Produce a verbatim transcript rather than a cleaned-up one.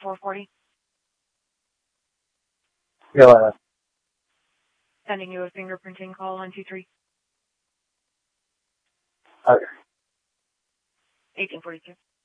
four forty. Carolina. Sending you a fingerprinting call on two three. Okay. eighteen forty-two.